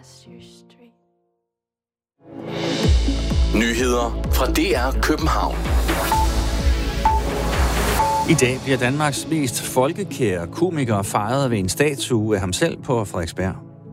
across your street. Nyheder fra DR København. I dag bliver Danmarks mest folkekære komiker fejret ved en statue af ham selv på Frederiksberg.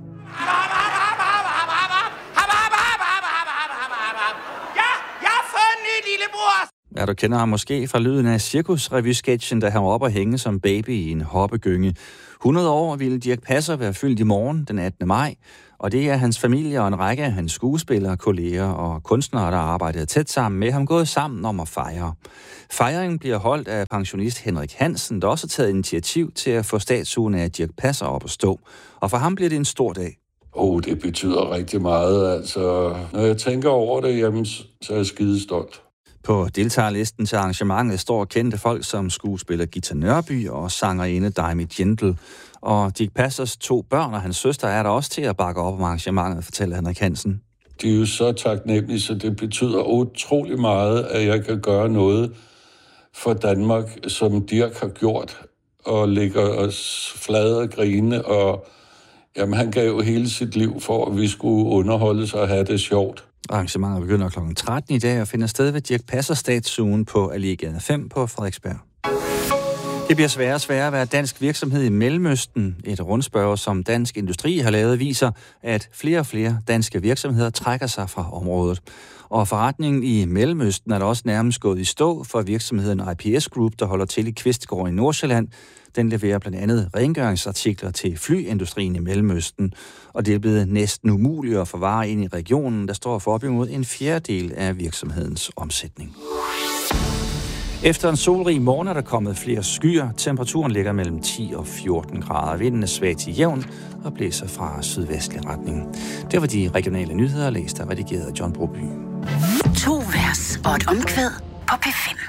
Ja, du kender ham måske fra lyden af cirkusrevy-sketchen, da han var oppe og hænge som baby i en hoppegynge. 100 år ville Dirch Passer være fyldt i morgen, den 18. maj, og det er hans familie og en række af hans skuespillere, kolleger og kunstnere, der arbejdede tæt sammen med ham, gået sammen om at fejre. Fejringen bliver holdt af pensionist Henrik Hansen, der også har taget initiativ til at få statuen af Dirch Passer op at stå. Og for ham bliver det en stor dag. Det betyder rigtig meget. Altså, når jeg tænker over det, jamen, så er jeg skidestolt. På deltagerlisten til arrangementet står kendte folk som skuespiller Gita Nørby og sangerinde Daimi Jindal. Og Dirch Passers 2 børn og hans søster er der også til at bakke op om arrangementet, fortæller Henrik Hansen. De er jo så taknemmelige, så det betyder utrolig meget, at jeg kan gøre noget for Danmark, som Dirch har gjort, og ligger os flade og grine, og jamen, han gav jo hele sit liv for, at vi skulle underholdes og have det sjovt. Arrangementet begynder kl. 13 i dag og finder sted ved Dirch Passer-statuen på Allégade 5 på Frederiksberg. Det bliver sværere og sværere at være dansk virksomhed i Mellemøsten. Et rundspørge, som Dansk Industri har lavet, viser, at flere og flere danske virksomheder trækker sig fra området. Og forretningen i Mellemøsten er der også nærmest gået i stå for virksomheden IPS Group, der holder til i Kvistgård i Nordsjælland. Den leverer blandt andet rengøringsartikler til flyindustrien i Mellemøsten, og det er blevet næsten umuligt at få varer ind i regionen, der står for op imod en fjerdedel af virksomhedens omsætning. Efter en solrig morgen er der kommet flere skyer. Temperaturen ligger mellem 10 og 14 grader. Vinden er svag til jævn og blæser fra sydvestlig retning. Det var de regionale nyheder, læst og redigeret af John Broby. 2 vers og et omkvæd på P5.